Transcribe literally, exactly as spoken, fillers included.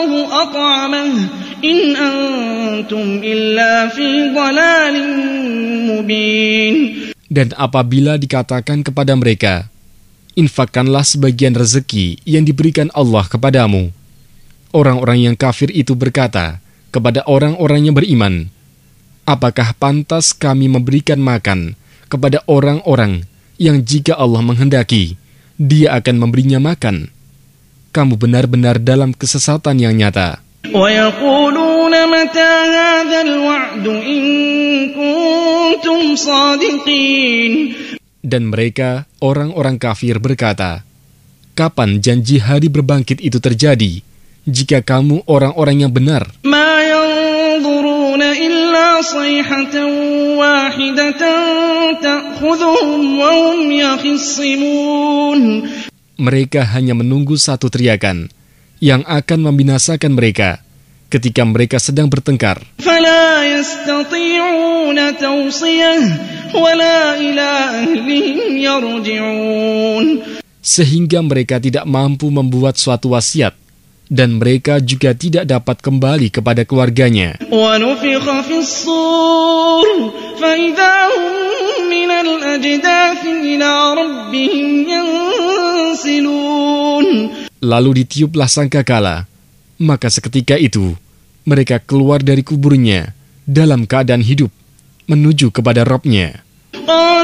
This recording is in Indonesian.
أطعمه إن أنتم إلا في ضلال مبين. Dan apabila dikatakan kepada mereka, infakkanlah sebagian rezeki yang diberikan Allah kepadamu, orang-orang yang kafir itu berkata kepada orang-orang yang beriman, apakah pantas kami memberikan makan kepada orang-orang yang jika Allah menghendaki, Dia akan memberinya makan? Kamu benar-benar dalam kesesatan yang nyata. وَيَقُولُونَ مَتَى هَذَا الْوَعْدُ إِن كُنتُمْ صَادِقِينَ. Dan mereka, orang-orang kafir berkata, kapan janji hari berbangkit itu terjadi, jika kamu orang-orang yang benar? مَا يَنظُرُونَ إِلَّا صَيْحَةً وَاحِدَةً تَأْخُذُهُمْ وَهُمْ يَخِصِّمُونَ. Mereka hanya menunggu satu teriakan yang akan membinasakan mereka ketika mereka sedang bertengkar. فَلَا يَسْتَطِيعُونَ تَوْصِيَةً وَلَا إِلَىٰ أَهْلِهِمْ يَرْجِعُونَ. Sehingga mereka tidak mampu membuat suatu wasiat, dan mereka juga tidak dapat kembali kepada keluarganya. وَنُفِخَ فِي الصُّورِ فَإِذَا هُم مِّنَ الْأَجْدَاثِ إِلَىٰ رَبِّهِمْ يَنسِلُونَ. Lalu ditiuplah sangkakala, maka seketika itu mereka keluar dari kuburnya dalam keadaan hidup menuju kepada Rabb-nya.